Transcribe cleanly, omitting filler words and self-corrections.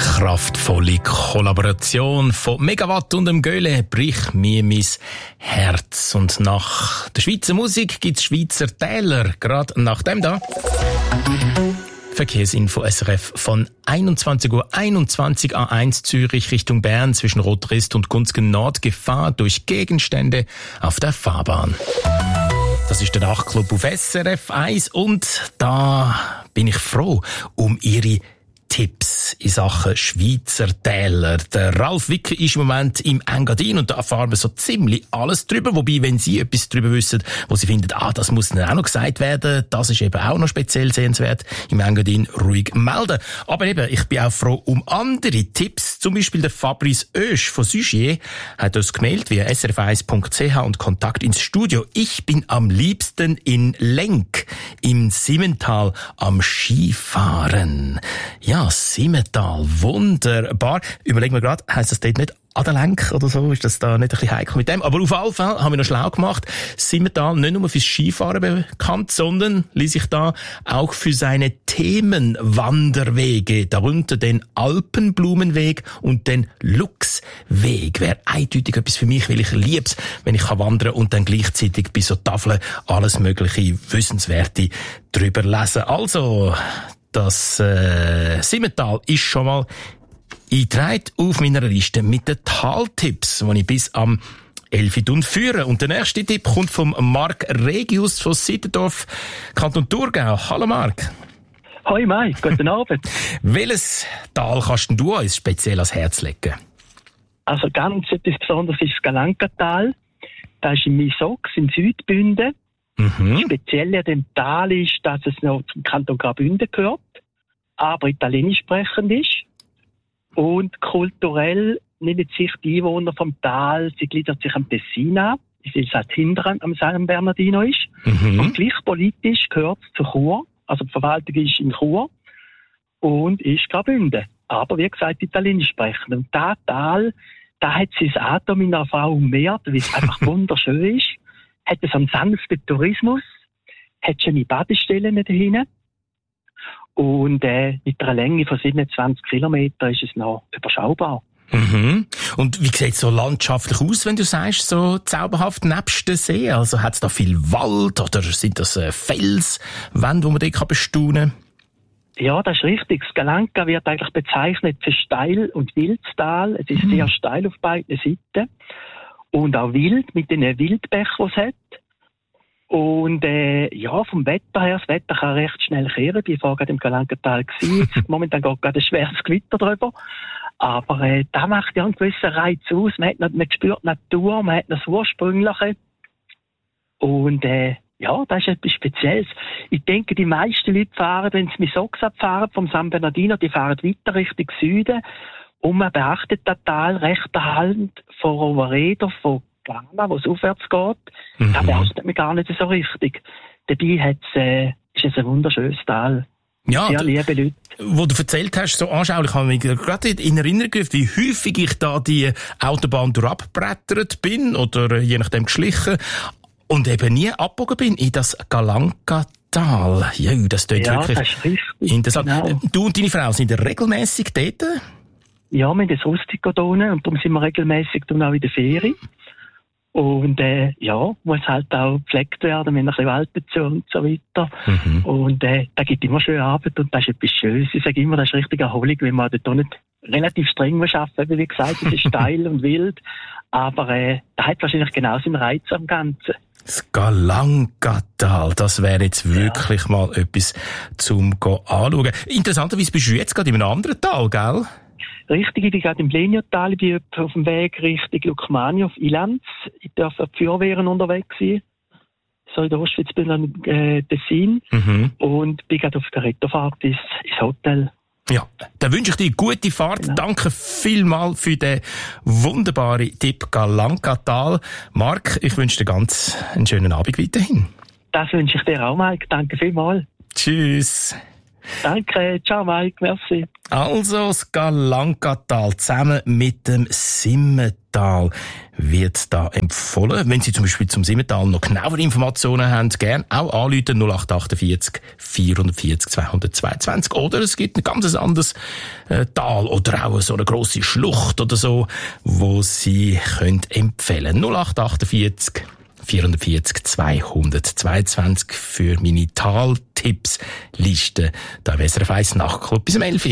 kraftvolle Kollaboration von Megawatt und dem Göhle bricht mir mein Herz. Und nach der Schweizer Musik gibt's Schweizer Täler, gerade nach dem da. Verkehrsinfo SRF von 21:21 Uhr A1 Zürich Richtung Bern zwischen Rotrist und Gunzgen Nord. Gefahr durch Gegenstände auf der Fahrbahn. Das ist der Nachtclub auf SRF 1 und da bin ich froh um Ihre Tipps in Sachen Schweizer Täler. Der Ralf Wicker ist im Moment im Engadin und da erfahren wir so ziemlich alles drüber. Wobei, wenn Sie etwas drüber wissen, wo Sie finden, das muss dann auch noch gesagt werden, das ist eben auch noch speziell sehenswert, im Engadin ruhig melden. Aber eben, ich bin auch froh um andere Tipps. Zum Beispiel der Fabrice Oesch von Sugier hat uns gemeldet via srf1.ch und Kontakt ins Studio. Ich bin am liebsten in Lenk im Simmental am Skifahren. Ja, Simmental, wunderbar. Überlegen wir gerade, heisst das dort nicht Adelenk oder so? Ist das da nicht ein bisschen heikel mit dem? Aber auf alle Fälle haben wir noch schlau gemacht. Simmental nicht nur fürs Skifahren bekannt, sondern ließ sich da auch für seine Themenwanderwege, darunter den Alpenblumenweg und den Luchsweg. Wäre eindeutig etwas für mich, weil ich lieb's, wenn ich wandern und dann gleichzeitig bei so Tafeln alles mögliche Wissenswerte drüber lesen. Also, das Simmental ist schon mal eingetragen auf meiner Liste mit den Taltipps, die ich bis am 11 Uhr führe. Und der nächste Tipp kommt vom Marc Regius von Sittendorf, Kanton Thurgau. Hallo Marc. Hoi Mai, guten Abend. Welches Tal kannst du uns speziell ans Herz legen? Also ganz etwas Besonderes ist das Galankatal. Das ist in Misox in Südbünden. Speziell an dem Tal ist, dass es noch zum Kanton Graubünden gehört, aber italienisch sprechend ist. Und kulturell nehmen sich die Einwohner vom Tal, sie gliedert sich am Tessin an, weil es halt hinter am San Bernardino ist. Und gleich politisch gehört es zu Chur, also die Verwaltung ist in Chur und ist Graubünden. Aber wie gesagt, italienisch sprechend. Und das Tal, da hat sein Atom in einer Frau umehrt, weil es einfach wunderschön ist. Hat es einen sanften Tourismus, hat schöne Badestellen dahin. Und mit einer Länge von 27 Kilometern ist es noch überschaubar. Und wie sieht es so landschaftlich aus, wenn du sagst, so zauberhaft nebst dem See? Also hat es da viel Wald oder sind das Felswände, die man dort bestaunen kann? Ja, das ist richtig. Das Galanka wird eigentlich bezeichnet für Steil- und Wildstal. Es ist sehr steil auf beiden Seiten. Und auch wild, mit den Wildbächen, die es hat. Und vom Wetter her, das Wetter kann recht schnell kehren. Ich war gerade im Galankatal gewesen. Momentan geht gerade ein schweres Gewitter drüber. Aber das macht ja einen gewissen Reiz aus. Man spürt die Natur, man hat das Ursprüngliche. Und das ist etwas Spezielles. Ich denke, die meisten Leute fahren, wenn sie mit Sox abfahren vom San Bernardino, die fahren weiter Richtung Süden. Und man beachtet das Tal rechter Hand von Roveredo, von Ghana, wo es aufwärts geht. Da beachtet man gar nicht so richtig. Dabei ist es ein wunderschönes Tal. Ja, sehr liebe Leute. Wo du erzählt hast, so anschaulich, habe ich mich gerade in Erinnerung gerufen, wie häufig ich da die Autobahn durchgebrettert bin oder je nachdem geschlichen und eben nie abgebogen bin in das Galankatal. Ja, das klingt wirklich das ist richtig. Interessant. Genau. Du und deine Frau sind regelmässig dort? Ja, wir haben das Rustico da unten und darum sind wir regelmässig dann auch in der Ferie. Und muss halt auch gepflegt werden, wenn ein bisschen Wald dazu und so weiter. Und da gibt immer schöne Arbeit und das ist etwas Schönes. Ich sage immer, das ist richtig Erholung, wenn man dort nicht relativ streng arbeiten. Wie gesagt, es ist steil und wild, aber da hat wahrscheinlich genau seinen Reiz am Ganzen. Das Galankatal, das wäre jetzt wirklich mal etwas zum anschauen. Interessanterweise bist du jetzt gerade in einem anderen Tal, gell? Richtig, ich bin gerade im Bleniotal, ich bin auf dem Weg Richtung Lukmani auf Ilanz. Ich darf auf die Feuerwehren unterwegs sein. So in der Ostschweizbündner Tessin. Und bin gerade auf der Rettofahrt ins Hotel. Ja, dann wünsche ich dir gute Fahrt. Genau. Danke vielmals für den wunderbaren Tipp Galankatal. Marc, ich wünsche dir ganz einen schönen Abend weiterhin. Das wünsche ich dir auch, Mike. Danke vielmals. Tschüss. Danke, ciao Mike, merci. Also das Galankatal zusammen mit dem Simmental wird da empfohlen. Wenn Sie zum Beispiel zum Simmental noch genauere Informationen haben, gerne auch anrufen 0848 440 222. Oder es gibt ein ganz anderes Tal oder auch so eine grosse Schlucht oder so, wo Sie können empfehlen. 0848 440 222 für meine Taltipps-Liste. Da wäre es auf 1 Nachtclub bis um 11 Uhr.